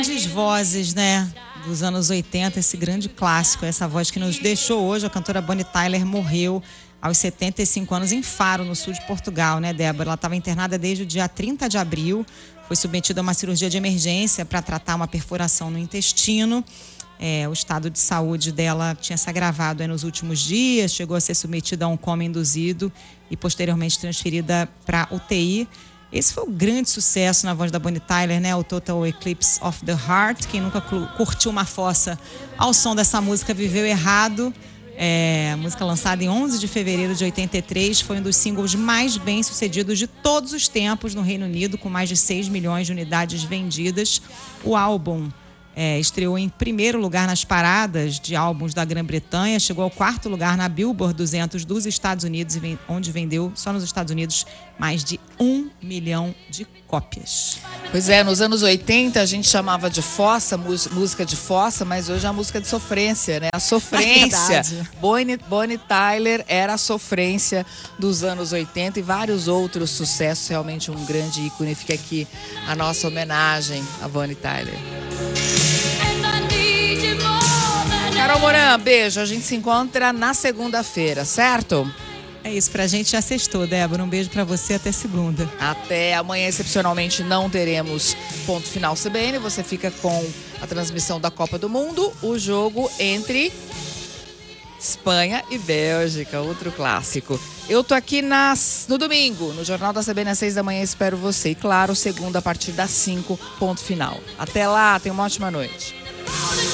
Grandes vozes, né, dos anos 80, esse grande clássico, essa voz que nos deixou hoje. A cantora Bonnie Tyler morreu aos 75 anos em Faro, no sul de Portugal, né, Débora? Ela estava internada desde o dia 30 de abril, foi submetida a uma cirurgia de emergência para tratar uma perfuração no intestino. O estado de saúde dela tinha se agravado nos últimos dias, chegou a ser submetida a um coma induzido e posteriormente transferida para UTI. Esse foi o grande sucesso na voz da Bonnie Tyler, né? O Total Eclipse of the Heart. Quem nunca curtiu uma fossa ao som dessa música viveu errado. Música lançada em 11 de fevereiro de 83, foi um dos singles mais bem sucedidos de todos os tempos no Reino Unido, com mais de 6 milhões de unidades vendidas. O álbum estreou em primeiro lugar nas paradas de álbuns da Grã-Bretanha, chegou ao quarto lugar na Billboard 200 dos Estados Unidos, onde vendeu, só nos Estados Unidos, mais de 1 milhão de cópias. Pois é, nos anos 80 a gente chamava de fossa, música de fossa, mas hoje é a música de sofrência, né? A sofrência. Bonnie Tyler era a sofrência dos anos 80 e vários outros sucessos, realmente um grande ícone. Fica aqui a nossa homenagem a Bonnie Tyler. Carol Moran, beijo. A gente se encontra na segunda-feira, certo? É isso, pra gente já sextou, Débora. Um beijo pra você, até segunda. Até amanhã, excepcionalmente, não teremos Ponto Final CBN. Você fica com a transmissão da Copa do Mundo, o jogo entre Espanha e Bélgica, outro clássico. Eu tô aqui no domingo, no Jornal da CBN às 6 da manhã, espero você. E claro, segunda a partir das 5, Ponto Final. Até lá, tenha uma ótima noite.